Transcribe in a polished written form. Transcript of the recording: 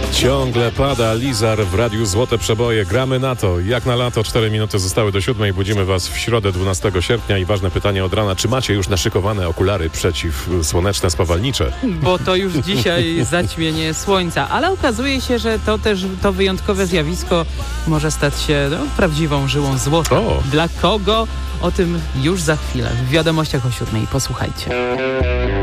Ciągle pada Lizar w Radiu Złote Przeboje. Gramy na to. Jak na lato, 4 minuty zostały do 7. Budzimy Was w środę 12 sierpnia i ważne pytanie od rana. Czy macie już naszykowane okulary przeciwsłoneczne, spawalnicze? Bo to już dzisiaj zaćmienie słońca, ale okazuje się, że to wyjątkowe zjawisko może stać się prawdziwą żyłą złota. O. Dla kogo? O tym już za chwilę. W wiadomościach o 7. Posłuchajcie.